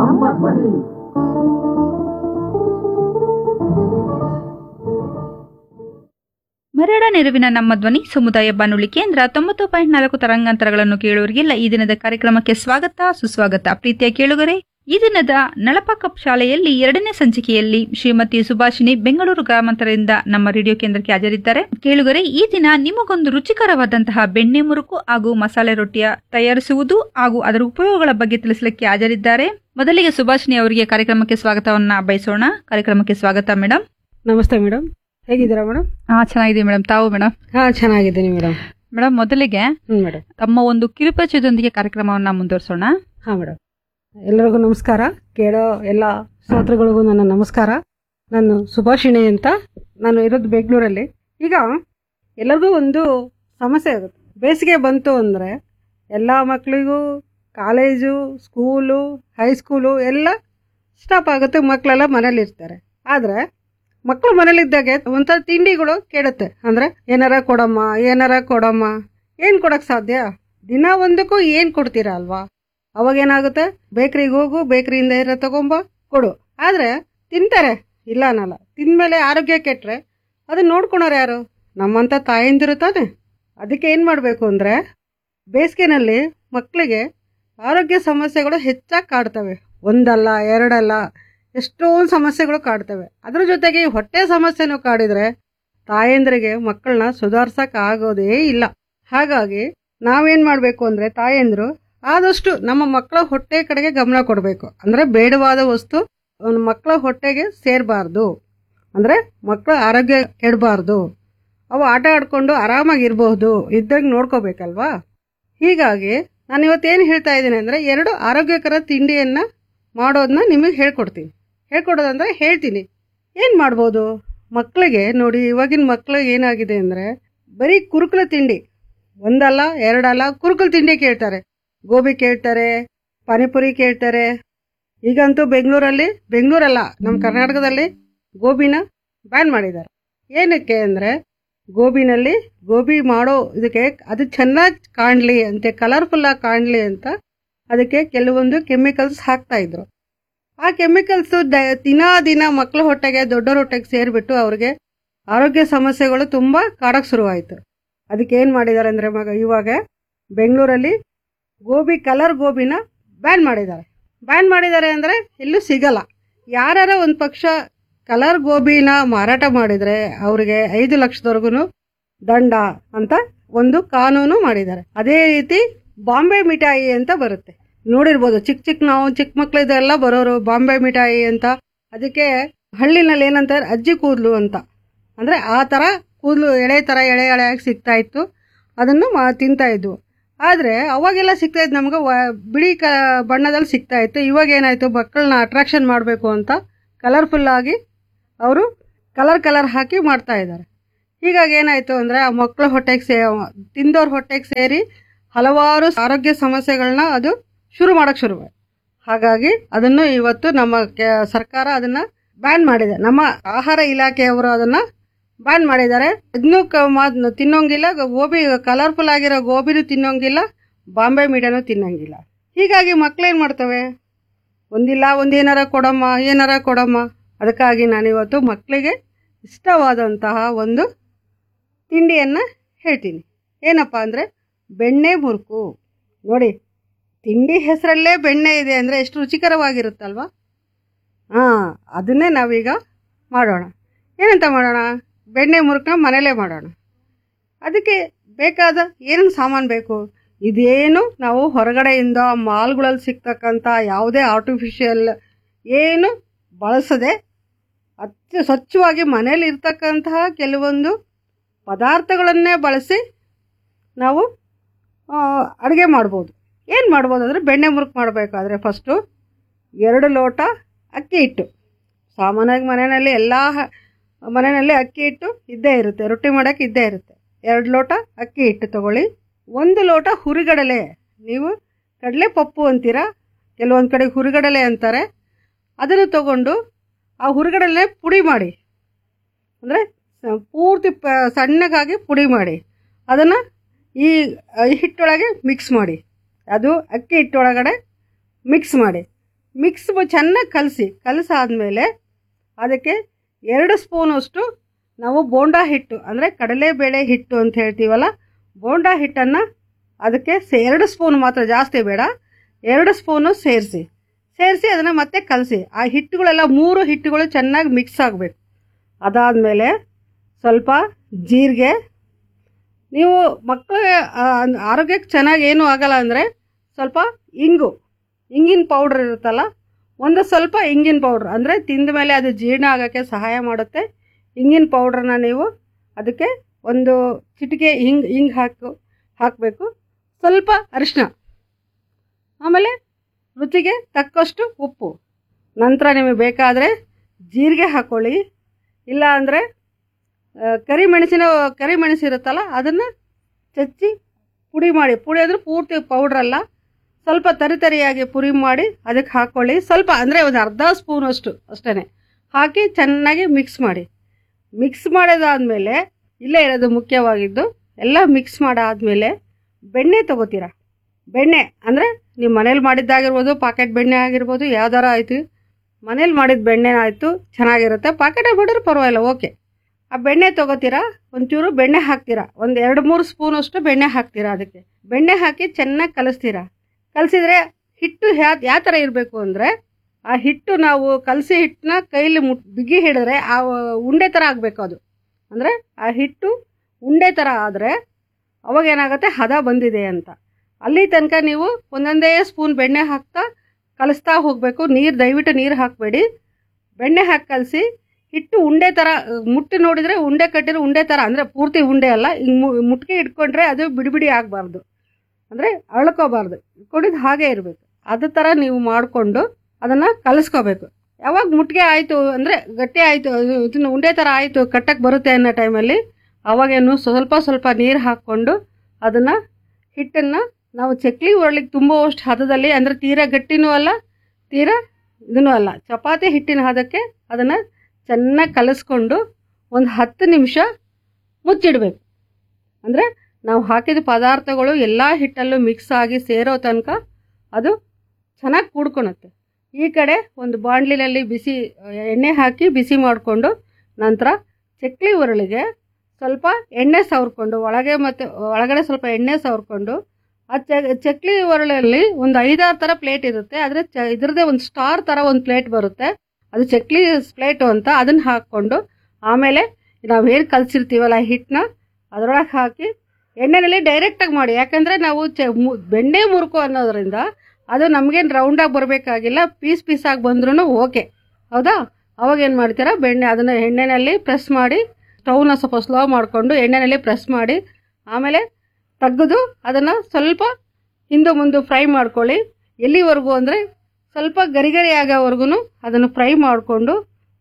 ನಮ್ಮ ಧ್ವನಿ. ಮರಡ ನೆರವಿನ ನಮ್ಮ ಧ್ವನಿ ಸಮುದಾಯ ಬಾನುಲಿ ಕೇಂದ್ರ 90.4 ತರಂಗಾಂತರಗಳನ್ನು ಕೇಳುವರಿಗೆಲ್ಲ ಈ ದಿನದ ಕಾರ್ಯಕ್ರಮಕ್ಕೆ ಸ್ವಾಗತ ಸುಸ್ವಾಗತ. ಪ್ರೀತಿಯ ಕೇಳುಗರೆ, ಈ ದಿನದ ನಳಪ ಕಪ್ ಶಾಲೆಯಲ್ಲಿ 2ನೇ ಸಂಚಿಕೆಯಲ್ಲಿ ಶ್ರೀಮತಿ ಸುಭಾಷಿಣಿ ಬೆಂಗಳೂರು ಗ್ರಾಮಾಂತರದಿಂದ ನಮ್ಮ ರೇಡಿಯೋ ಕೇಂದ್ರಕ್ಕೆ ಹಾಜರಿದ್ದಾರೆ. ಕೇಳುಗರೆ, ಈ ದಿನ ನಿಮಗೊಂದು ರುಚಿಕರವಾದಂತಹ ಬೆಣ್ಣೆ ಮುರುಕು ಹಾಗೂ ಮಸಾಲೆ ರೊಟ್ಟಿಯ ತಯಾರಿಸುವುದು ಹಾಗೂ ಅದರ ಉಪಯೋಗಗಳ ಬಗ್ಗೆ ತಿಳಿಸಲಿಕ್ಕೆ ಹಾಜರಿದ್ದಾರೆ. ಮೊದಲಿಗೆ ಸುಭಾಷಿಣಿ ಅವರಿಗೆ ಕಾರ್ಯಕ್ರಮಕ್ಕೆ ಸ್ವಾಗತವನ್ನ ಬಯಸೋಣ. ಕಾರ್ಯಕ್ರಮಕ್ಕೆ ಸ್ವಾಗತ ಮೇಡಮ್. ನಮಸ್ತೆ ಮೇಡಮ್, ಹೇಗಿದ್ದೀರಾ ಮೇಡಮ್? ಚೆನ್ನಾಗಿದೆ ಮೇಡಮ್, ತಾವು ಮೇಡಮ್? ಚೆನ್ನಾಗಿದ್ದೀನಿ ಮೇಡಮ್. ಮೇಡಮ್, ಮೊದಲಿಗೆ ಮೇಡಮ್ ತಮ್ಮ ಒಂದು ಕಿರುಪರಿಚಯದೊಂದಿಗೆ ಕಾರ್ಯಕ್ರಮವನ್ನ ಮುಂದುವರಿಸೋಣ. ಮೇಡಮ್, ಎಲ್ಲರಿಗೂ ನಮಸ್ಕಾರ. ಕೇಳೋ ಎಲ್ಲ ಶ್ರೋತೃಗಳಿಗೂ ನನ್ನ ನಮಸ್ಕಾರ. ನಾನು ಸುಭಾಷಿಣಿ ಅಂತ. ನಾನು ಇರೋದು ಬೆಂಗಳೂರಲ್ಲಿ. ಈಗ ಎಲ್ಲರಿಗೂ ಒಂದು ಸಮಸ್ಯೆ ಆಗುತ್ತೆ. ಬೇಸಿಗೆ ಬಂತು ಅಂದರೆ ಎಲ್ಲ ಮಕ್ಕಳಿಗೂ ಕಾಲೇಜು, ಸ್ಕೂಲು, ಹೈಸ್ಕೂಲು ಎಲ್ಲ ಸ್ಟಾಪ್ ಆಗುತ್ತೆ. ಮಕ್ಕಳೆಲ್ಲ ಮನೇಲಿರ್ತಾರೆ. ಆದರೆ ಮಕ್ಕಳು ಮನೇಲಿದ್ದಾಗೆ ಒಂಥರ ತಿಂಡಿಗಳು ಕೇಳುತ್ತೆ. ಅಂದರೆ ಏನಾರ ಕೊಡಮ್ಮ. ಏನು ಕೊಡೋಕ್ಕೆ ಸಾಧ್ಯ? ದಿನ ಒಂದಕ್ಕೂ ಏನು ಕೊಡ್ತೀರಾ ಅಲ್ವಾ? ಅವಾಗೇನಾಗುತ್ತೆ, ಬೇಕ್ರಿಗೆ ಹೋಗು, ಬೇಕ್ರಿಯಿಂದ ಏನಾರ ತಗೊಂಬ ಕೊಡು. ಆದರೆ ತಿಂತಾರೆ, ಇಲ್ಲ ಅನ್ನಲ್ಲ. ತಿಂದಮೇಲೆ ಆರೋಗ್ಯ ಕೆಟ್ಟರೆ ಅದನ್ನ ನೋಡ್ಕೊಳೋರು ಯಾರು? ನಮ್ಮಂಥ ತಾಯಂದಿರು ತಾನೆ. ಅದಕ್ಕೆ ಏನು ಮಾಡಬೇಕು ಅಂದರೆ, ಬೇಸಿಗೆನಲ್ಲಿ ಮಕ್ಕಳಿಗೆ ಆರೋಗ್ಯ ಸಮಸ್ಯೆಗಳು ಹೆಚ್ಚಾಗಿ ಕಾಡ್ತವೆ. ಒಂದಲ್ಲ ಎರಡಲ್ಲ, ಎಷ್ಟೊಂದು ಸಮಸ್ಯೆಗಳು ಕಾಡ್ತವೆ. ಅದ್ರ ಜೊತೆಗೆ ಹೊಟ್ಟೆ ಸಮಸ್ಯೆನೂ ಕಾಡಿದರೆ ತಾಯಂದ್ರಿಗೆ ಮಕ್ಕಳನ್ನ ಸುಧಾರ್ಸಕ್ಕೆ ಆಗೋದೇ ಇಲ್ಲ. ಹಾಗಾಗಿ ನಾವೇನು ಮಾಡಬೇಕು ಅಂದರೆ, ತಾಯಂದ್ರು ಆದಷ್ಟು ನಮ್ಮ ಮಕ್ಕಳ ಹೊಟ್ಟೆ ಕಡೆಗೆ ಗಮನ ಕೊಡಬೇಕು. ಅಂದರೆ ಬೇಡವಾದ ವಸ್ತು ಮಕ್ಕಳ ಹೊಟ್ಟೆಗೆ ಸೇರಬಾರ್ದು. ಅಂದರೆ ಮಕ್ಕಳ ಆರೋಗ್ಯ ಕೆಡಬಾರ್ದು. ಅವು ಆಟ ಆಡ್ಕೊಂಡು ಆರಾಮಾಗಿರ್ಬಹುದು, ಇದ್ದಂಗೆ ನೋಡ್ಕೋಬೇಕಲ್ವಾ? ಹೀಗಾಗಿ ನಾನು ಇವತ್ತೇನು ಹೇಳ್ತಾ ಇದ್ದೀನಿ ಅಂದರೆ, 2 ಆರೋಗ್ಯಕರ ತಿಂಡಿಯನ್ನು ಮಾಡೋದನ್ನ ನಿಮಗೆ ಹೇಳ್ಕೊಡೋದಂದ್ರೆ ಹೇಳ್ತೀನಿ. ಏನು ಮಾಡ್ಬೋದು ಮಕ್ಕಳಿಗೆ? ನೋಡಿ, ಇವಾಗಿನ ಮಕ್ಕಳಿಗೆ ಏನಾಗಿದೆ ಅಂದರೆ, ಬರೀ ಕುರುಕುಲ ತಿಂಡಿ, ಒಂದಲ್ಲ ಎರಡಲ್ಲ ಕುರುಕುಲ ತಿಂಡಿ ಕೇಳ್ತಾರೆ. ಗೋಬಿ ಕೇಳ್ತಾರೆ, ಪಾನಿಪುರಿ ಕೇಳ್ತಾರೆ. ಈಗಂತೂ ಬೆಂಗಳೂರಲ್ಲ, ನಮ್ಮ ಕರ್ನಾಟಕದಲ್ಲಿ ಗೋಬಿನ ಬ್ಯಾನ್ ಮಾಡಿದ್ದಾರೆ. ಏನಕ್ಕೆ ಅಂದರೆ, ಗೋಬಿ ಮಾಡೋ ಇದಕ್ಕೆ ಅದು ಚೆನ್ನಾಗಿ ಕಾಣಲಿ ಅಂತೆ, ಕಲರ್ಫುಲ್ಲಾಗಿ ಕಾಣಲಿ ಅಂತ ಅದಕ್ಕೆ ಕೆಲವೊಂದು ಕೆಮಿಕಲ್ಸ್ ಹಾಕ್ತಾ ಇದ್ರು. ಆ ಕೆಮಿಕಲ್ಸು ದಿನ ಮಕ್ಕಳ ಹೊಟ್ಟೆಗೆ, ದೊಡ್ಡವ್ರ ಹೊಟ್ಟೆಗೆ ಸೇರಿಬಿಟ್ಟು ಅವ್ರಿಗೆ ಆರೋಗ್ಯ ಸಮಸ್ಯೆಗಳು ತುಂಬ ಕಾಡಕ್ಕೆ ಶುರುವಾಯಿತು. ಅದಕ್ಕೆ ಏನು ಮಾಡಿದ್ದಾರೆ ಅಂದರೆ, ಇವಾಗ ಬೆಂಗಳೂರಲ್ಲಿ ಕಲರ್ ಗೋಬಿನ ಬ್ಯಾನ್ ಮಾಡಿದ್ದಾರೆ ಅಂದರೆ ಎಲ್ಲೂ ಸಿಗಲ್ಲ. ಯಾರ ಒಂದು ಪಕ್ಷ ಕಲರ್ ಗೋಬಿನ ಮಾರಾಟ ಮಾಡಿದರೆ ಅವ್ರಿಗೆ 5 ಲಕ್ಷದವರೆಗೂ ದಂಡ ಅಂತ ಒಂದು ಕಾನೂನು ಮಾಡಿದ್ದಾರೆ. ಅದೇ ರೀತಿ ಬಾಂಬೆ ಮಿಠಾಯಿ ಅಂತ ಬರುತ್ತೆ, ನೋಡಿರ್ಬೋದು. ನಾವು ಚಿಕ್ಕ ಮಕ್ಕಳಿದೆಲ್ಲ ಬರೋರು ಬಾಂಬೆ ಮಿಠಾಯಿ ಅಂತ. ಅದಕ್ಕೆ ಹಳ್ಳಿನಲ್ಲಿ ಏನಂತಾರೆ, ಅಜ್ಜಿ ಕೂದಲು ಅಂತ. ಅಂದರೆ ಆ ಥರ ಕೂದಲು ಎಳೆಯಾಗಿ ಸಿಗ್ತಾ ಇತ್ತು. ಅದನ್ನು ತಿಂತಾ ಇದ್ವು. ಆದರೆ ಅವಾಗೆಲ್ಲ ಸಿಗ್ತಾ ಇದ್ದು ನಮ್ಗೆ ಬಿಳಿ ಬಣ್ಣದಲ್ಲಿ ಸಿಗ್ತಾ ಇತ್ತು. ಇವಾಗ ಏನಾಯಿತು, ಮಕ್ಕಳನ್ನ ಅಟ್ರಾಕ್ಷನ್ ಮಾಡಬೇಕು ಅಂತ ಕಲರ್ಫುಲ್ಲಾಗಿ ಅವರು ಕಲರ್ ಹಾಕಿ ಮಾಡ್ತಾ ಇದ್ದಾರೆ. ಹೀಗಾಗಿ ಏನಾಯಿತು ಅಂದರೆ, ಆ ಮಕ್ಕಳ ಹೊಟ್ಟೆಗೆ ತಿಂದವ್ರ ಹೊಟ್ಟೆಗೆ ಸೇರಿ ಹಲವಾರು ಆರೋಗ್ಯ ಸಮಸ್ಯೆಗಳನ್ನ ಅದು ಶುರುವಾಯಿತು. ಹಾಗಾಗಿ ಅದನ್ನು ಇವತ್ತು ನಮ್ಮ ಸರ್ಕಾರ ಅದನ್ನು ಬ್ಯಾನ್ ಮಾಡಿದೆ. ನಮ್ಮ ಆಹಾರ ಇಲಾಖೆಯವರು ಅದನ್ನು ಬ್ಯಾನ್ ಮಾಡಿದ್ದಾರೆ. ಇದನ್ನು ತಿನ್ನೋಂಗಿಲ್ಲ, ಕಲರ್ಫುಲ್ ಆಗಿರೋ ಗೋಬಿನೂ ತಿನ್ನೋಂಗಿಲ್ಲ, ಬಾಂಬೆ ಮೀಡಿಯಾನೂ ತಿನ್ನೋಂಗಿಲ್ಲ. ಹೀಗಾಗಿ ಮಕ್ಕಳೇನು ಮಾಡ್ತವೆ, ಏನಾರ ಕೊಡಮ್ಮ. ಅದಕ್ಕಾಗಿ ನಾನಿವತ್ತು ಮಕ್ಕಳಿಗೆ ಇಷ್ಟವಾದಂತಹ ಒಂದು ತಿಂಡಿಯನ್ನು ಹೇಳ್ತೀನಿ. ಏನಪ್ಪ ಅಂದರೆ, ಬೆಣ್ಣೆ ಮುರುಕು. ನೋಡಿ, ತಿಂಡಿ ಹೆಸರಲ್ಲೇ ಬೆಣ್ಣೆ ಇದೆ ಅಂದರೆ ಎಷ್ಟು ರುಚಿಕರವಾಗಿರುತ್ತಲ್ವ? ಅದನ್ನೇ ನಾವೀಗ ಮಾಡೋಣ. ಏನಂತ ಮಾಡೋಣ? ಬೆಣ್ಣೆ ಮುರುಕನ್ನ ಮನೇಲೇ ಮಾಡೋಣ. ಅದಕ್ಕೆ ಬೇಕಾದ ಏನೇನು ಸಾಮಾನು ಬೇಕು? ಇದೇನು ನಾವು ಹೊರಗಡೆಯಿಂದ ಮಾಲ್ಗಳಲ್ಲಿ ಸಿಗ್ತಕ್ಕಂಥ ಯಾವುದೇ ಆರ್ಟಿಫಿಷಿಯಲ್ ಏನು ಬಳಸದೆ ಸ್ವಚ್ಛವಾಗಿ ಮನೇಲಿ ಇರ್ತಕ್ಕಂತಹ ಕೆಲವೊಂದು ಪದಾರ್ಥಗಳನ್ನೇ ಬಳಸಿ ನಾವು ಅಡುಗೆ ಮಾಡ್ಬೋದು. ಏನು ಮಾಡ್ಬೋದು ಅಂದರೆ, ಬೆಣ್ಣೆ ಮುರುಕು ಮಾಡಬೇಕಾದ್ರೆ ಫಸ್ಟು 2 ಲೋಟ ಅಕ್ಕಿ ಹಿಟ್ಟು. ಸಾಮಾನ್ಯವಾಗಿ ಮನೆಯಲ್ಲಿ ಅಕ್ಕಿ ಹಿಟ್ಟು ಇದ್ದೇ ಇರುತ್ತೆ, ರೊಟ್ಟಿ ಮಾಡೋಕ್ಕೆ ಇದ್ದೇ ಇರುತ್ತೆ. 2 ಲೋಟ ಅಕ್ಕಿ ಹಿಟ್ಟು ತಗೊಳ್ಳಿ. 1 ಲೋಟ ಹುರಿಗಡಲೆ. ನೀವು ಕಡಲೆ ಪಪ್ಪು ಅಂತೀರಾ, ಕೆಲವೊಂದು ಕಡೆ ಹುರಿಗಡಲೆ ಅಂತಾರೆ. ಅದನ್ನು ತಗೊಂಡು ಆ ಹುರಿಗಡಲೆ ಪುಡಿ ಮಾಡಿ, ಅಂದರೆ ಪೂರ್ತಿ ಸಣ್ಣಗಾಗಿ ಪುಡಿ ಮಾಡಿ ಅದನ್ನು ಈ ಹಿಟ್ಟೊಳಗೆ ಮಿಕ್ಸ್ ಮಾಡಿ, ಅದು ಅಕ್ಕಿ ಹಿಟ್ಟೊಳಗಡೆ ಮಿಕ್ಸ್ ಮಾಡಿ. ಚೆನ್ನಾಗಿ ಕಲಸಾದ್ಮೇಲೆ ಅದಕ್ಕೆ 2 ಸ್ಪೂನಷ್ಟು ನಾವು ಬೋಂಡಾ ಹಿಟ್ಟು ಅಂದರೆ ಕಡಲೆಬೇಳೆ ಹಿಟ್ಟು ಅಂತ ಹೇಳ್ತೀವಲ್ಲ, ಬೋಂಡಾ ಹಿಟ್ಟನ್ನು ಅದಕ್ಕೆ 2 ಸ್ಪೂನ್ ಮಾತ್ರ, ಜಾಸ್ತಿ ಬೇಡ, 2 ಸ್ಪೂನು ಸೇರಿಸಿ ಅದನ್ನು ಮತ್ತೆ ಕಲಸಿ. ಆ ಹಿಟ್ಟುಗಳೆಲ್ಲ 3 ಹಿಟ್ಟುಗಳು ಚೆನ್ನಾಗಿ ಮಿಕ್ಸ್ ಆಗಬೇಕು. ಅದಾದಮೇಲೆ ಸ್ವಲ್ಪ ಜೀರಿಗೆ, ನೀವು ಮಕ್ಕಳಿಗೆ ಆರೋಗ್ಯಕ್ಕೆ ಚೆನ್ನಾಗಿ ಏನೂ ಆಗಲ್ಲ ಅಂದರೆ ಸ್ವಲ್ಪ ಇಂಗಿನ ಪೌಡ್ರ್ ಇರುತ್ತಲ್ಲ, ಒಂದು ಸ್ವಲ್ಪ ಇಂಗಿನ ಪೌಡ್ರ್ ಅಂದರೆ ತಿಂದ ಮೇಲೆ ಅದು ಜೀರ್ಣ ಆಗೋಕ್ಕೆ ಸಹಾಯ ಮಾಡುತ್ತೆ. ಇಂಗಿನ ಪೌಡ್ರನ್ನ ನೀವು ಅದಕ್ಕೆ ಒಂದು ಚಿಟಿಕೆ ಹಾಕಬೇಕು. ಸ್ವಲ್ಪ ಅರಿಶಿನ, ಆಮೇಲೆ ರುಚಿಗೆ ತಕ್ಕಷ್ಟು ಉಪ್ಪು. ನಂತರ ನಿಮಗೆ ಬೇಕಾದರೆ ಜೀರಿಗೆ ಹಾಕ್ಕೊಳ್ಳಿ, ಇಲ್ಲ ಅಂದರೆ ಕರಿಮೆಣಸು ಇರುತ್ತಲ್ಲ ಅದನ್ನು ಚಚ್ಚಿ ಪುಡಿ ಅಂದರೆ ಪೂರ್ತಿ ಪೌಡ್ರಲ್ಲ, ಸ್ವಲ್ಪ ತರಿಯಾಗಿ ಪುಡಿ ಮಾಡಿ ಅದಕ್ಕೆ ಹಾಕ್ಕೊಳ್ಳಿ. ಸ್ವಲ್ಪ ಅಂದರೆ ಒಂದು ಅರ್ಧ ಸ್ಪೂನಷ್ಟು ಅಷ್ಟೇ ಹಾಕಿ ಚೆನ್ನಾಗಿ ಮಿಕ್ಸ್ ಮಾಡಿದಾದಮೇಲೆ, ಇಲ್ಲೇ ಇರೋದು ಮುಖ್ಯವಾಗಿದ್ದು, ಎಲ್ಲ ಮಿಕ್ಸ್ ಮಾಡಾದಮೇಲೆ ಬೆಣ್ಣೆ ತೊಗೋತೀರ. ಬೆಣ್ಣೆ ಅಂದರೆ ನೀವು ಮನೇಲಿ ಮಾಡಿದ್ದಾಗಿರ್ಬೋದು, ಪಾಕೆಟ್ ಬೆಣ್ಣೆ ಆಗಿರ್ಬೋದು, ಯಾವ್ದಾರ ಆಯಿತು, ಮನೇಲಿ ಮಾಡಿದ ಬೆಣ್ಣೆ ಆಯಿತು ಚೆನ್ನಾಗಿರುತ್ತೆ. ಪಾಕೆಟ್ ಮಾಡಿದ್ರೆ ಪರವಾಗಿಲ್ಲ, ಓಕೆ. ಆ ಬೆಣ್ಣೆ ತೊಗೋತೀರಾ, ಒಂಚೂರು ಬೆಣ್ಣೆ ಹಾಕ್ತೀರಾ, ಒಂದು 2-3 ಸ್ಪೂನಷ್ಟು ಬೆಣ್ಣೆ ಹಾಕ್ತೀರಾ. ಅದಕ್ಕೆ ಬೆಣ್ಣೆ ಹಾಕಿ ಚೆನ್ನಾಗಿ ಕಲಸಿದ್ರೆ ಹಿಟ್ಟು ಯಾವ ಥರ ಇರಬೇಕು ಅಂದರೆ, ಆ ಹಿಟ್ಟು ನಾವು ಕಲಸಿ ಹಿಟ್ಟನ್ನ ಕೈಲಿ ಬಿಗಿ ಹಿಡಿದ್ರೆ ಆ ಉಂಡೆ ಥರ ಆಗಬೇಕು. ಅದು ಅಂದರೆ ಆ ಹಿಟ್ಟು ಉಂಡೆ ಥರ ಆದರೆ ಅವಾಗೇನಾಗುತ್ತೆ, ಹದ ಬಂದಿದೆ ಅಂತ. ಅಲ್ಲಿ ತನಕ ನೀವು ಒಂದೊಂದೇ ಸ್ಪೂನ್ ಬೆಣ್ಣೆ ಹಾಕ್ತಾ ಕಲಿಸ್ತಾ ಹೋಗಬೇಕು. ದಯವಿಟ್ಟು ನೀರು ಹಾಕಬೇಡಿ, ಬೆಣ್ಣೆ ಹಾಕಿ ಕಲಸಿ. ಹಿಟ್ಟು ಉಂಡೆ ಥರ ಮುಟ್ಟಿ ನೋಡಿದರೆ ಉಂಡೆ ಕಟ್ಟಿರೋ ಉಂಡೆ ಥರ, ಅಂದರೆ ಪೂರ್ತಿ ಉಂಡೆ ಅಲ್ಲ, ಹಿಂಗೆ ಮುಟ್ಟಿ ಇಟ್ಕೊಂಡ್ರೆ ಅದು ಬಿಡಿ ಆಗಬಾರ್ದು, ಅಂದರೆ ಅಳ್ಕೋಬಾರ್ದು, ಇಟ್ಕೊಂಡಿದ್ದು ಹಾಗೆ ಇರಬೇಕು. ಅದೇ ಥರ ನೀವು ಮಾಡಿಕೊಂಡು ಅದನ್ನು ಕಲಿಸ್ಕೋಬೇಕು. ಯಾವಾಗ ಮುಟ್ಟಿಗೆ ಆಯಿತು ಅಂದರೆ ಗಟ್ಟಿ ಆಯಿತು, ಇದನ್ನು ಉಂಡೆ ಥರ ಆಯಿತು, ಕಟ್ಟಕ್ಕೆ ಬರುತ್ತೆ ಅನ್ನೋ ಟೈಮಲ್ಲಿ ಅವಾಗೇನು ಸ್ವಲ್ಪ ನೀರು ಹಾಕ್ಕೊಂಡು ಅದನ್ನು ಹಿಟ್ಟನ್ನು ನಾವು ಚಕ್ಲಿ ಒರಳಿಗೆ ತುಂಬುವಷ್ಟು ಹದದಲ್ಲಿ, ಅಂದರೆ ತೀರಾ ಗಟ್ಟಿನೂ ಅಲ್ಲ ತೀರಾ ಇದೂ ಅಲ್ಲ, ಚಪಾತಿ ಹಿಟ್ಟಿನ ಹದಕ್ಕೆ ಅದನ್ನು ಚೆನ್ನಾಗಿ ಕಲಿಸ್ಕೊಂಡು ಒಂದು 10 ನಿಮಿಷ ಮುಚ್ಚಿಡಬೇಕು. ಅಂದರೆ ನಾವು ಹಾಕಿದ ಪದಾರ್ಥಗಳು ಎಲ್ಲ ಹಿಟ್ಟಲ್ಲೂ ಮಿಕ್ಸ್ ಆಗಿ ಸೇರೋ ತನಕ ಅದು ಚೆನ್ನಾಗಿ ಕೂಡ್ಕೊಳುತ್ತೆ. ಈ ಕಡೆ ಒಂದು ಬಾಣಲಿನಲ್ಲಿ ಎಣ್ಣೆ ಹಾಕಿ ಬಿಸಿ ಮಾಡಿಕೊಂಡು, ನಂತರ ಚಕ್ಲಿ ಉರುಳಿಗೆ ಸ್ವಲ್ಪ ಎಣ್ಣೆ ಸವರ್ಕೊಂಡು, ಒಳಗಡೆ ಸ್ವಲ್ಪ ಎಣ್ಣೆ ಸವರ್ಕೊಂಡು, ಆ ಚಕ್ಲಿ ಉರುಳಲ್ಲಿ ಒಂದು 5-6 ಥರ ಪ್ಲೇಟ್ ಇರುತ್ತೆ. ಆದರೆ ಇದ್ರದ್ದೇ ಒಂದು ಸ್ಟಾರ್ ಥರ ಒಂದು ಪ್ಲೇಟ್ ಬರುತ್ತೆ, ಅದು ಚಕ್ಲಿ ಪ್ಲೇಟು ಅಂತ. ಅದನ್ನು ಹಾಕ್ಕೊಂಡು ಆಮೇಲೆ ನಾವು ಏನು ಕಲಸಿರ್ತೀವಲ್ಲ ಹಿಟ್ಟನ್ನ ಅದರೊಳಗೆ ಹಾಕಿ ಎಣ್ಣೆಯಲ್ಲಿ ಡೈರೆಕ್ಟಾಗಿ ಮಾಡಿ. ಯಾಕಂದರೆ ನಾವು ಬೆಣ್ಣೆ ಮುರುಕು ಅನ್ನೋದ್ರಿಂದ ಅದು ನಮಗೇನು ರೌಂಡಾಗಿ ಬರಬೇಕಾಗಿಲ್ಲ, ಪೀಸಾಗಿ ಬಂದ್ರೂ ಓಕೆ, ಹೌದಾ? ಅವಾಗೇನು ಮಾಡ್ತೀರಾ, ಅದನ್ನು ಎಣ್ಣೆಯಲ್ಲಿ ಪ್ರೆಸ್ ಮಾಡಿ, ಸ್ಟವ್ನ ಸ್ವಲ್ಪ ಸ್ಲೋ ಮಾಡಿಕೊಂಡು ಎಣ್ಣೆಯಲ್ಲಿ ಪ್ರೆಸ್ ಮಾಡಿ, ಆಮೇಲೆ ತೆಗೆದು ಅದನ್ನು ಸ್ವಲ್ಪ ಹಿಂದೆ ಮುಂದೆ ಫ್ರೈ ಮಾಡ್ಕೊಳ್ಳಿ. ಎಲ್ಲಿವರೆಗೂ ಅಂದರೆ ಸ್ವಲ್ಪ ಗರಿ ಆಗೋವರೆಗೂ ಅದನ್ನು ಫ್ರೈ ಮಾಡಿಕೊಂಡು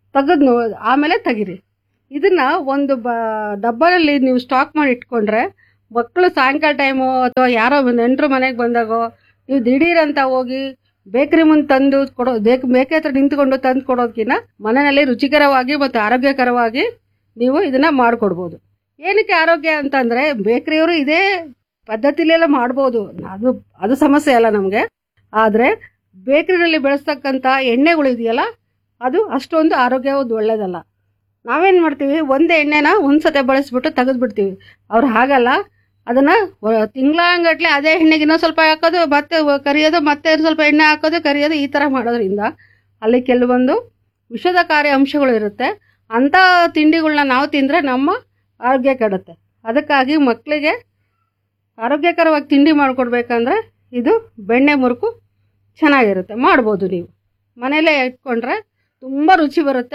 ಆಮೇಲೆ ತೆಗೀರಿ. ಇದನ್ನು ಒಂದು ಡಬ್ಬದಲ್ಲಿ ನೀವು ಸ್ಟಾಕ್ ಮಾಡಿ ಇಟ್ಕೊಂಡ್ರೆ, ಮಕ್ಕಳು ಸಾಯಂಕಾಲ ಟೈಮು ಅಥವಾ ಯಾರೋ ನೆಂಟರು ಮನೆಗೆ ಬಂದಾಗೋ ನೀವು ದಿಢೀರಂತ ಹೋಗಿ ಬೇಕ್ರಿ ಮುಂದೆ ತಂದು ಬೇಕ್ರಿ ಹತ್ರ ನಿಂತ್ಕೊಂಡು ತಂದು ಕೊಡೋದಕ್ಕಿಂತ ಮನೆಯಲ್ಲಿ ರುಚಿಕರವಾಗಿ ಮತ್ತು ಆರೋಗ್ಯಕರವಾಗಿ ನೀವು ಇದನ್ನು ಮಾಡಿಕೊಡ್ಬೋದು. ಏನಕ್ಕೆ ಆರೋಗ್ಯ ಅಂತಂದರೆ, ಬೇಕ್ರಿಯವರು ಇದೇ ಪದ್ಧತಿಲೆಲ್ಲ ಮಾಡ್ಬೋದು, ಅದು ಸಮಸ್ಯೆ ಅಲ್ಲ ನಮಗೆ. ಆದರೆ ಬೇಕ್ರಿನಲ್ಲಿ ಬೆಳೆಸ್ತಕ್ಕಂಥ ಎಣ್ಣೆಗಳಿದೆಯಲ್ಲ, ಅದು ಅಷ್ಟೊಂದು ಆರೋಗ್ಯವಾದ ಒಳ್ಳೆಯದಲ್ಲ. ನಾವೇನು ಮಾಡ್ತೀವಿ, ಒಂದು ಎಣ್ಣೆನ ಒಂದು ಸತೆ ಬಳಸಿಬಿಟ್ಟು ತೆಗೆದುಬಿಡ್ತೀವಿ. ಅವ್ರು ಹಾಗಲ್ಲ, ಅದನ್ನು ತಿಂಗಳಂಗಟ್ಲೆ ಅದೇ ಎಣ್ಣೆಗೆ ಇನ್ನೊಂದು ಸ್ವಲ್ಪ ಹಾಕೋದು, ಮತ್ತೆ ಕರಿಯೋದು, ಮತ್ತೆ ಸ್ವಲ್ಪ ಎಣ್ಣೆ ಹಾಕೋದು, ಕರಿಯೋದು, ಈ ಥರ ಮಾಡೋದ್ರಿಂದ ಅಲ್ಲಿ ಕೆಲವೊಂದು ವಿಷದಕಾರಿ ಅಂಶಗಳು ಇರುತ್ತೆ. ಅಂಥ ತಿಂಡಿಗಳನ್ನ ನಾವು ತಿಂದರೆ ನಮ್ಮ ಆರೋಗ್ಯ ಕೆಡುತ್ತೆ. ಅದಕ್ಕಾಗಿ ಮಕ್ಕಳಿಗೆ ಆರೋಗ್ಯಕರವಾಗಿ ತಿಂಡಿ ಮಾಡಿಕೊಡ್ಬೇಕಂದ್ರೆ ಇದು ಬೆಣ್ಣೆ ಮುರುಕು ಚೆನ್ನಾಗಿರುತ್ತೆ, ಮಾಡ್ಬೋದು. ನೀವು ಮನೆಯಲ್ಲೇ ಇಟ್ಕೊಂಡ್ರೆ ತುಂಬ ರುಚಿ ಬರುತ್ತೆ.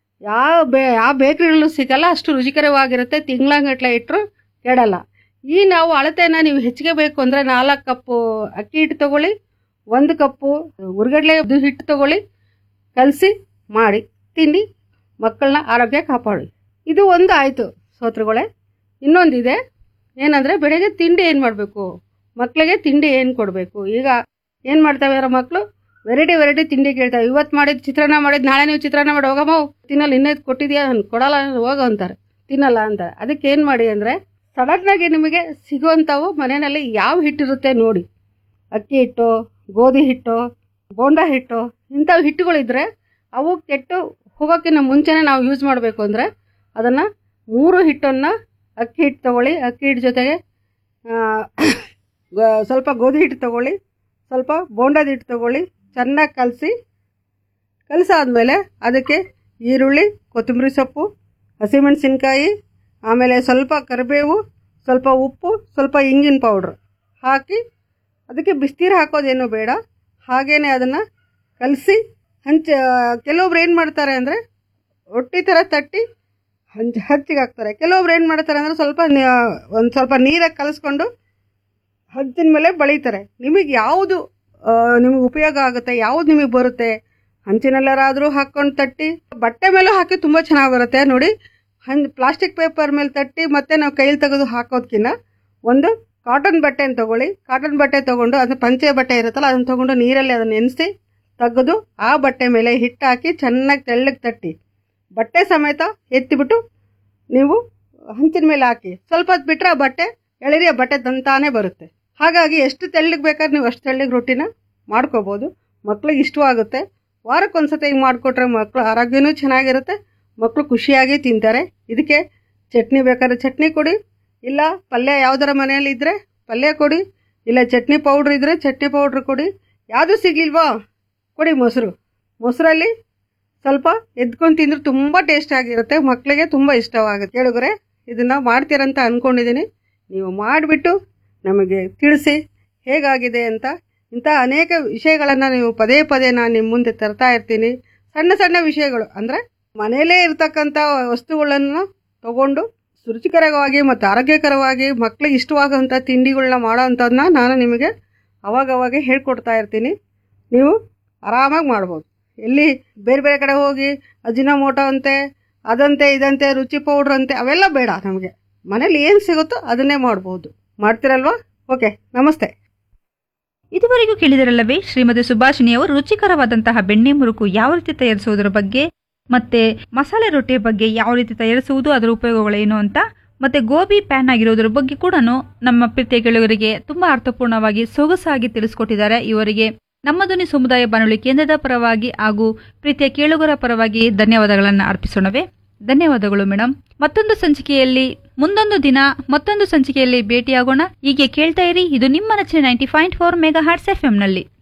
ಯಾವ ಬೇಕ್ರಿಗಳಲ್ಲೂ ಸಿಗಲ್ಲ, ಅಷ್ಟು ರುಚಿಕರವಾಗಿರುತ್ತೆ. ತಿಂಗಳಂಗಟ್ಲೆ ಇಟ್ಟರು ಕೆಡಲ್ಲ. ಈ ನಾವು ಅಳತೆನ ನೀವು ಹೆಚ್ಚಿಗೆ ಬೇಕು ಅಂದರೆ 4 ಕಪ್ಪು ಅಕ್ಕಿ ಹಿಟ್ಟು ತೊಗೊಳ್ಳಿ, 1 ಕಪ್ಪು ಹುರ್ಗಡ್ಲೆ ಹಿಟ್ಟು ತೊಗೊಳ್ಳಿ, ಕಲಸಿ ಮಾಡಿ ತಿಂಡಿ ಮಕ್ಕಳನ್ನ ಆರೋಗ್ಯ ಕಾಪಾಡಿ. ಇದು ಒಂದು ಆಯಿತು ಸೋತ್ರಗಳೇ. ಇನ್ನೊಂದಿದೆ, ಏನಂದರೆ ಬೆಳಗ್ಗೆ ತಿಂಡಿ ಏನು ಮಾಡಬೇಕು, ಮಕ್ಕಳಿಗೆ ತಿಂಡಿ ಏನು ಕೊಡಬೇಕು. ಈಗ ಏನು ಮಾಡ್ತಾವೆ ಅವರ ಮಕ್ಕಳು, ವೆರೈಟಿ ತಿಂಡಿ ಕೇಳ್ತಾವೆ. ಇವತ್ತು ಮಾಡಿದ್ದು ಚಿತ್ರಾನ್ನ ಮಾಡಿದ್ದು, ನಾಳೆ ನೀವು ಚಿತ್ರಾನ್ನ ಮಾಡಿ ಹೋಗಮ್ಮ, ತಿನ್ನಲ್ಲ, ಇನ್ನೇದು ಕೊಟ್ಟಿದ್ಯಾ, ಕೊಡಲ್ಲ, ಹೋಗೋ ಅಂತಾರೆ, ತಿನ್ನಲ್ಲ ಅಂತಾರೆ. ಅದಕ್ಕೆ ಏನು ಮಾಡಿ ಅಂದರೆ, ಸಡನ್ನಾಗಿ ನಿಮಗೆ ಸಿಗುವಂಥವು ಮನೆಯಲ್ಲಿ ಯಾವ ಹಿಟ್ಟಿರುತ್ತೆ ನೋಡಿ, ಅಕ್ಕಿ ಹಿಟ್ಟು, ಗೋಧಿ ಹಿಟ್ಟು, ಬೋಂಡಾ ಹಿಟ್ಟು, ಇಂಥವು ಹಿಟ್ಟುಗಳಿದ್ರೆ ಅವು ಕೆಟ್ಟು ಹೋಗೋಕ್ಕಿಂತ ಮುಂಚೆನೇ ನಾವು ಯೂಸ್ ಮಾಡಬೇಕು ಅಂದರೆ ಅದನ್ನು 3 ಹಿಟ್ಟನ್ನು ಅಕ್ಕಿ ಹಿಟ್ಟು ತೊಗೊಳ್ಳಿ, ಅಕ್ಕಿ ಹಿಟ್ಟು ಜೊತೆಗೆ ಸ್ವಲ್ಪ ಗೋಧಿ ಹಿಟ್ಟು ತೊಗೊಳ್ಳಿ, ಸ್ವಲ್ಪ ಬೋಂಡದ ಹಿಟ್ಟು ತೊಗೊಳ್ಳಿ, ಚೆನ್ನಾಗಿ ಕಲಸಾದ್ಮೇಲೆ ಅದಕ್ಕೆ ಈರುಳ್ಳಿ, ಕೊತ್ತಂಬರಿ ಸೊಪ್ಪು, ಹಸಿಮೆಣಸಿನ್ಕಾಯಿ, ಆಮೇಲೆ ಸ್ವಲ್ಪ ಕರಿಬೇವು, ಸ್ವಲ್ಪ ಉಪ್ಪು, ಸ್ವಲ್ಪ ಇಂಗಿನ ಪೌಡ್ರ್ ಹಾಕಿ ಅದಕ್ಕೆ ಬಿಸಿನೀರು ಹಾಕೋದೇನು ಬೇಡ, ಹಾಗೇ ಅದನ್ನು ಕಲಸಿ ಕೆಲವೊಬ್ರು ಏನು ಮಾಡ್ತಾರೆ ಅಂದರೆ ರೊಟ್ಟಿ ಥರ ತಟ್ಟಿ ಹಚ್ಚಿಗೆ ಹಾಕ್ತಾರೆ. ಕೆಲವೊಬ್ರು ಏನು ಮಾಡ್ತಾರೆ ಅಂದರೆ ಒಂದು ಸ್ವಲ್ಪ ನೀರಾಗಿ ಕಲಿಸ್ಕೊಂಡು ಹಚ್ಚಿನ ಮೇಲೆ ಬಳಿತಾರೆ. ನಿಮಗೆ ಯಾವುದು ನಿಮಗೆ ಉಪಯೋಗ ಆಗುತ್ತೆ, ಯಾವುದು ನಿಮಗೆ ಬರುತ್ತೆ, ಹಂಚಿನಲ್ಲಾರಾದರೂ ಹಾಕ್ಕೊಂಡು ತಟ್ಟಿ, ಬಟ್ಟೆ ಮೇಲೂ ಹಾಕಿ ತುಂಬ ಚೆನ್ನಾಗಿ ಬರುತ್ತೆ ನೋಡಿ. ಪ್ಲಾಸ್ಟಿಕ್ ಪೇಪರ್ ಮೇಲೆ ತಟ್ಟಿ ಮತ್ತೆ ನಾವು ಕೈಲಿ ತೆಗೆದು ಹಾಕೋದಕ್ಕಿಂತ ಒಂದು ಕಾಟನ್ ಬಟ್ಟೆನ ತೊಗೊಳ್ಳಿ. ಕಾಟನ್ ಬಟ್ಟೆ ತೊಗೊಂಡು ಅದು ಪಂಚೆ ಬಟ್ಟೆ ಇರುತ್ತಲ್ಲ ಅದನ್ನು ತೊಗೊಂಡು ನೀರಲ್ಲಿ ಅದನ್ನು ನೆನೆಸಿ ತೆಗೆದು ಆ ಬಟ್ಟೆ ಮೇಲೆ ಹಿಟ್ಟು ಹಾಕಿ ಚೆನ್ನಾಗಿ ತೆಳ್ಳಗೆ ತಟ್ಟಿ ಬಟ್ಟೆ ಸಮೇತ ಎತ್ತಿಬಿಟ್ಟು ನೀವು ಹಂಚಿನ ಮೇಲೆ ಹಾಕಿ ಸ್ವಲ್ಪ ಹೊತ್ತು ಬಿಟ್ಟರೆ ಆ ಬಟ್ಟೆ ಎಳೆರಿ, ಆ ಬಟ್ಟೆ ತಂತಾನೇ ಬರುತ್ತೆ. ಹಾಗಾಗಿ ಎಷ್ಟು ತೆಳ್ಳಗೆ ಬೇಕಾದ್ರೆ ನೀವು ಅಷ್ಟು ತೆಳ್ಳಗೆ ರೊಟ್ಟಿನ ಮಾಡ್ಕೋಬೋದು. ಮಕ್ಳಿಗೆ ಇಷ್ಟವಾಗುತ್ತೆ. ವಾರಕ್ಕೊಂದ್ಸತಿ ಹಿಂಗೆ ಮಾಡಿಕೊಟ್ರೆ ಮಕ್ಕಳು ಆರೋಗ್ಯನೂ ಚೆನ್ನಾಗಿರುತ್ತೆ, ಮಕ್ಕಳು ಖುಷಿಯಾಗಿ ತಿಂತಾರೆ. ಇದಕ್ಕೆ ಚಟ್ನಿ ಬೇಕಾದ್ರೆ ಚಟ್ನಿ ಕೊಡಿ, ಇಲ್ಲ ಪಲ್ಯ ಯಾವುದರ ಮನೆಯಲ್ಲಿ ಇದ್ದರೆ ಪಲ್ಯ ಕೊಡಿ, ಇಲ್ಲ ಚಟ್ನಿ ಪೌಡ್ರ್ ಇದ್ದರೆ ಚಟ್ನಿ ಪೌಡ್ರ್ ಕೊಡಿ. ಯಾವುದೂ ಸಿಗಲಿಲ್ವಾ ಕೊಡಿ ಮೊಸರಲ್ಲಿ ಸ್ವಲ್ಪ ಎದ್ಕೊಂಡು ತಿಂದ್ರೆ ತುಂಬ ಟೇಸ್ಟ್ ಆಗಿರುತ್ತೆ, ಮಕ್ಕಳಿಗೆ ತುಂಬ ಇಷ್ಟವಾಗುತ್ತೆ. ಕೇಳಿದ್ರೆ ಇದನ್ನು ಮಾಡ್ತೀರಂತ ಅಂದ್ಕೊಂಡಿದ್ದೀನಿ. ನೀವು ಮಾಡಿಬಿಟ್ಟು ನಮಗೆ ತಿಳಿಸಿ ಹೇಗಾಗಿದೆ ಅಂತ. ಇಂಥ ಅನೇಕ ವಿಷಯಗಳನ್ನು ನೀವು ಪದೇ ಪದೇ ನಾನು ನಿಮ್ಮ ಮುಂದೆ ತರ್ತಾ ಇರ್ತೀನಿ. ಸಣ್ಣ ಸಣ್ಣ ವಿಷಯಗಳು ಅಂದರೆ ಮನೆಯಲ್ಲೇ ಇರ್ತಕ್ಕಂಥ ವಸ್ತುಗಳನ್ನು ತಗೊಂಡು ರುಚಿಕರವಾಗಿ ಮತ್ತು ಆರೋಗ್ಯಕರವಾಗಿ ಮಕ್ಕಳಿಗೆ ಇಷ್ಟವಾಗುವಂಥ ತಿಂಡಿಗಳನ್ನ ಮಾಡೋ ಅಂಥದ್ದನ್ನ ನಾನು ನಿಮಗೆ ಅವಾಗವಾಗ ಹೇಳ್ಕೊಡ್ತಾ ಇರ್ತೀನಿ. ನೀವು ಆರಾಮಾಗಿ ಮಾಡ್ಬೋದು. ಎಲ್ಲಿ ಬೇರೆ ಬೇರೆ ಕಡೆ ಹೋಗಿ ಅಜಿನೋಮೋಟೊ ಅಂತೆ, ಅದಂತೆ ಇದಂತೆ, ರುಚಿ ಪೌಡ್ರ್ ಅಂತೆ ಅವೆಲ್ಲ ಬೇಡ. ನಮಗೆ ಮನೇಲಿ ಏನು ಸಿಗುತ್ತೋ ಅದನ್ನೇ ಮಾಡ್ಬೋದು. ಮಾಡ್ತೀರಲ್ವಾ? ಓಕೆ, ನಮಸ್ತೆ. ಇದುವರೆಗೂ ಕೇಳಿದರಲ್ಲವೇ ಶ್ರೀಮತಿ ಸುಭಾಷಿಣಿ ಅವರು ರುಚಿಕರವಾದಂತಹ ಬೆಣ್ಣೆ ಮುರುಕು ಯಾವ ರೀತಿ ತಯಾರಿಸುವುದರ ಬಗ್ಗೆ, ಮತ್ತೆ ಮಸಾಲೆ ರೊಟ್ಟಿಯ ಬಗ್ಗೆ ಯಾವ ರೀತಿ ತಯಾರಿಸುವುದು, ಅದರ ಉಪಯೋಗಗಳೇನು ಅಂತ, ಮತ್ತೆ ಗೋಬಿ ಪ್ಯಾನ್ ಆಗಿರೋದ್ರ ಬಗ್ಗೆ ಕೂಡ ನಮ್ಮ ಪ್ರೀತಿಯ ಕೇಳುಗರಿಗೆ ತುಂಬಾ ಅರ್ಥಪೂರ್ಣವಾಗಿ ಸೊಗಸಾಗಿ ತಿಳಿಸಿಕೊಟ್ಟಿದ್ದಾರೆ. ಇವರಿಗೆ ನಮ್ಮ ಧ್ವನಿ ಸಮುದಾಯ ಬಾನುಲಿ ಕೇಂದ್ರದ ಪರವಾಗಿ ಹಾಗೂ ಪ್ರೀತಿಯ ಕೇಳುಗರ ಪರವಾಗಿ ಧನ್ಯವಾದಗಳನ್ನು ಅರ್ಪಿಸೋಣವೇ. ಧನ್ಯವಾದಗಳು ಮೇಡಮ್. ಮುಂದೊಂದು ದಿನ ಮತ್ತೊಂದು ಸಂಚಿಕೆಯಲ್ಲಿ ಭೇಟಿಯಾಗೋಣ. ಹೀಗೆ ಕೇಳ್ತಾ ಇರಿ. ಇದು ನಿಮ್ಮ ನೆಚ್ಚಿನ 90.4 ಮೆಗಾ ಹರ್ಟ್ಸ್ FM ನಲ್ಲಿ.